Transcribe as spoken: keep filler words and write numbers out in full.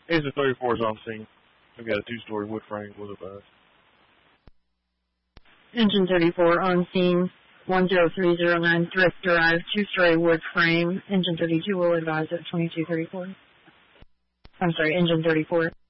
Engine thirty-four is on scene. We've got a two-story wood frame with a bus. Engine thirty-four on scene. one zero three zero nine Thrift Drive, two-story wood frame. Engine thirty-two will advise at twenty-two thirty-four. I'm sorry, engine thirty-four.